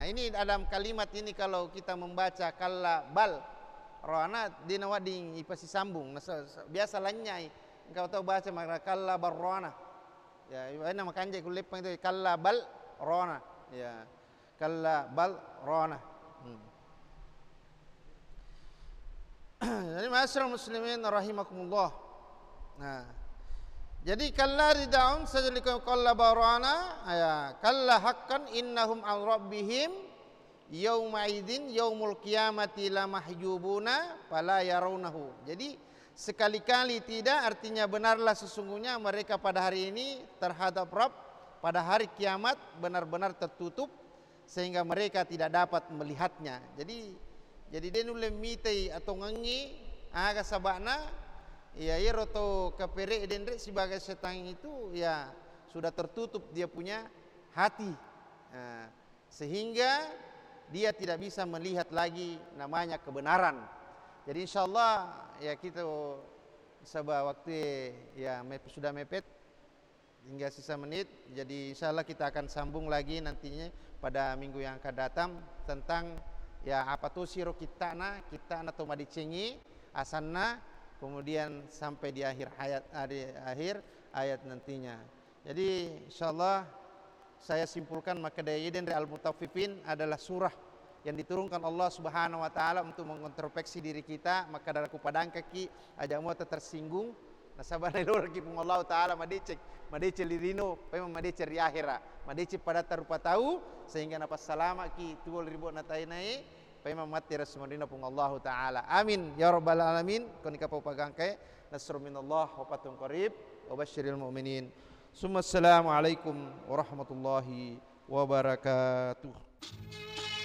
ini dalam kalimat ini kalau kita membaca kalla bal rana dinawading ipasi sambung. Nah, biasa lanyai engkau tahu baca makna kalla barrana. Ya, ini nama kanjai kulepang itu kalla bal rana. Ya. Kalla bal rana. Jadi masyarakat muslimin rahimakumullah. Nah, jadi kalla ridaun sajalikum kalla barana ya kalla haqqan innahum an rabbihim yauma idzin yaumul qiyamati la mahjubuna fala yarawnahu. Jadi sekali-kali tidak artinya benarlah sesungguhnya mereka pada hari ini terhadap Rabb pada hari kiamat benar-benar tertutup sehingga mereka tidak dapat melihatnya. Jadi dia nule mitei atau ngangi aga sabana ya iroto kapere dendre sebagai setan itu ya sudah tertutup dia punya hati, sehingga dia tidak bisa melihat lagi namanya kebenaran. Jadi insyaallah ya kita sebab waktu ya sudah mepet hingga sisa menit. Jadi insyaallah kita akan sambung lagi nantinya pada minggu yang akan datang tentang ya apa tuh siro kita atau madicengi asanna, kemudian sampai di akhir ayat nantinya. Jadi insyaallah saya simpulkan maka Dayiden dari Al-Mutaffifin adalah surah yang diturunkan Allah Subhanahu wa taala untuk mengintrospeksi diri kita. Maka dari kupadang kaki aja mau tersinggung nasabana lor ki pung Allah taala madecek lirino pema madecek di akhirat madecek pada tarupa tahu sehingga napas salama ki tuol ribu natainai pema mati rasmudina pung Allah taala. Amin ya rabbal alamin. Konika papagangke nasrun minallah wa fatun qarib wa basyiril mu'minin. Assalamualaikum warahmatullahi wabarakatuh.